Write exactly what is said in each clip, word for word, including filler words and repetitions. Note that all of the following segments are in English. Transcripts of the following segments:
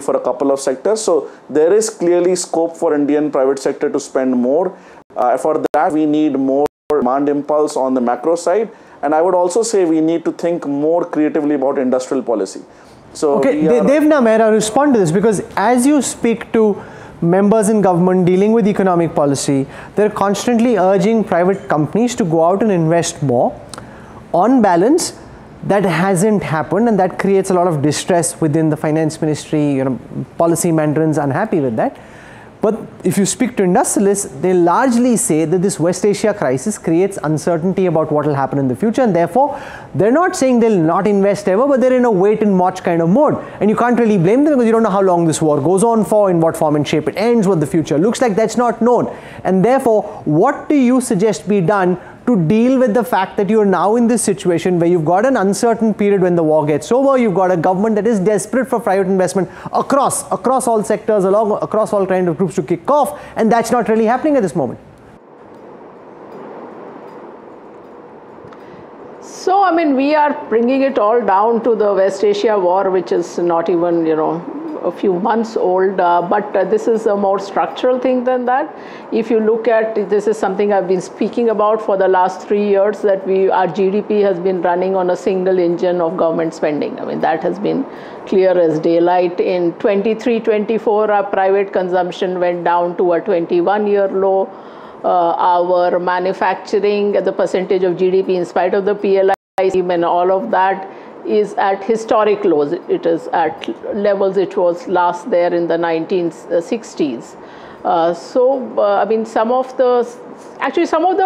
for a couple of sectors. So there is clearly scope for Indian private sector to spend more. Uh, for that, we need more demand impulse on the macro side. And I would also say we need to think more creatively about industrial policy. So okay, Devna, may I respond to this? Because as you speak to members in government dealing with economic policy, they're constantly urging private companies to go out and invest more. On balance, that hasn't happened, and that creates a lot of distress within the finance ministry. You know, policy mandarins unhappy with that. But if you speak to industrialists, they largely say that this West Asia crisis creates uncertainty about what will happen in the future, and therefore they're not saying they'll not invest ever, but they're in a wait and watch kind of mode. And you can't really blame them because you don't know how long this war goes on for, in what form and shape it ends, what the future looks like. That's not known. And therefore, what do you suggest be done to deal with the fact that you are now in this situation where you've got an uncertain period when the war gets over, you've got a government that is desperate for private investment across, across all sectors, along, across all kinds of groups to kick off, and that's not really happening at this moment? So, I mean, we are bringing it all down to the West Asia war, which is not even, you know, a few months old, uh, but uh, this is a more structural thing than that. If you look at, this is something I've been speaking about for the last three years, that we, our G D P has been running on a single engine of government spending. I mean, that has been clear as daylight. In twenty-three twenty-four, our private consumption went down to a twenty-one year low. Uh, our manufacturing, the percentage of G D P in spite of the P L I scheme and all of that, is at historic lows. It is at levels it was last there in the nineteen sixties. Uh, so, uh, I mean, some of the, actually some of the,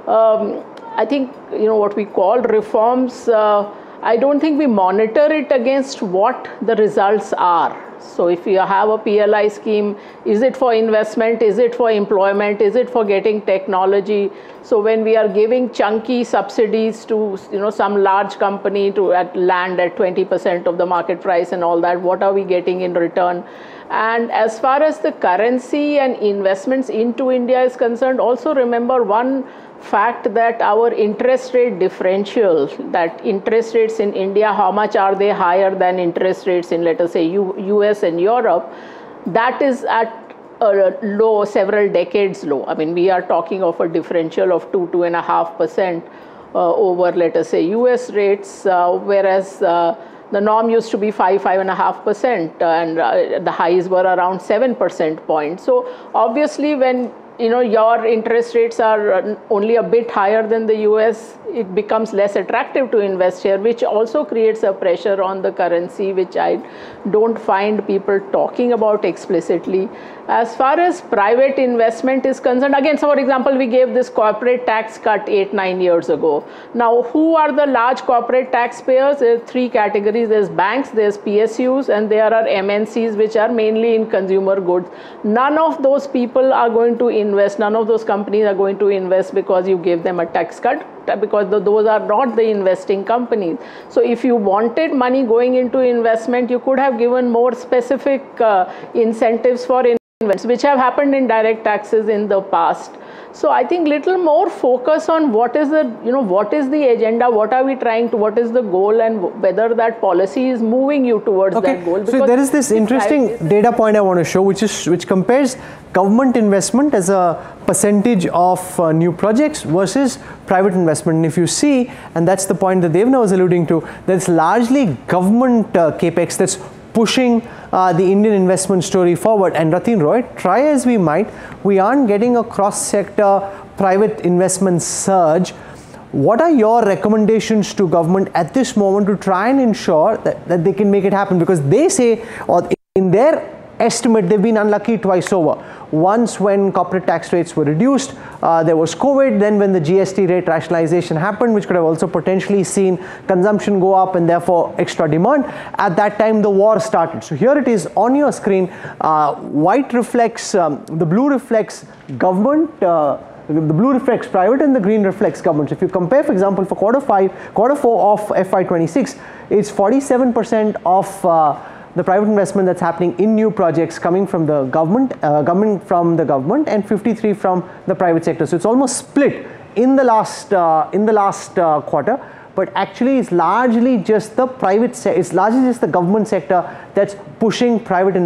um, I think, you know, what we call reforms, uh, I don't think we monitor it against what the results are. So if you have a P L I scheme, is it for investment? Is it for employment? Is it for getting technology? So when we are giving chunky subsidies to, you know, some large company to at land at twenty percent of the market price and all that, what are we getting in return? And as far as the currency and investments into India is concerned, also remember one fact, that our interest rate differential, that interest rates in India, how much are they higher than interest rates in, let us say, U US and Europe, that is at a low, several decades low. I mean, we are talking of a differential of two, two and a half percent uh, over, let us say, U S rates, uh, whereas uh, the norm used to be five, five and a half percent, and uh, the highs were around seven percent points. So obviously, when you know your interest rates are only a bit higher than the U S, it becomes less attractive to invest here, which also creates a pressure on the currency, which I don't find people talking about explicitly. As far as private investment is concerned, again, so for example, we gave this corporate tax cut eight, nine years ago. Now, who are the large corporate taxpayers? There are three categories. There's banks, there's P S Us, and there are M N Cs, which are mainly in consumer goods. None of those people are going to invest. None of those companies are going to invest because you gave them a tax cut, because the, those are not the investing companies. So if you wanted money going into investment, you could have given more specific uh, incentives for investments, which have happened in direct taxes in the past. So I think little more focus on what is the, you know, what is the agenda, what are we trying to, what is the goal, and whether that policy is moving you towards okay. that goal. So there is this interesting data point I want to show, which is which compares government investment as a percentage of uh, new projects versus private investment. And if you see, and that's the point that Devna was alluding to, that's largely government uh, capex that's pushing uh, the Indian investment story forward. And Ratin Roy, try as we might, we aren't getting a cross-sector private investment surge. What are your recommendations to government at this moment to try and ensure that, that they can make it happen? Because they say, or in their estimate, they've been unlucky twice over. Once when corporate tax rates were reduced, uh, there was COVID, then when the G S T rate rationalization happened, which could have also potentially seen consumption go up and therefore extra demand. At that time, the war started. So here it is on your screen. Uh, white reflects, um, the blue reflects government, uh, the blue reflects private, and the green reflects government. So if you compare, for example, for quarter five, quarter four of F Y twenty-six, it's forty-seven percent of uh, the private investment that's happening in new projects coming from the government, uh, government from the government, and fifty-three from the private sector. So it's almost split in the last uh, in the last uh, quarter. But actually, it's largely just the private. Se it's largely just the government sector that's pushing private investment.